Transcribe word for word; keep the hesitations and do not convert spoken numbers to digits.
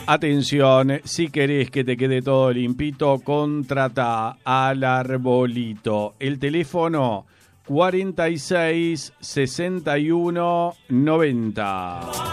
Atención, si querés que te quede todo limpito, contrata al Arbolito. El teléfono cuarenta y seis, sesenta y uno, noventa.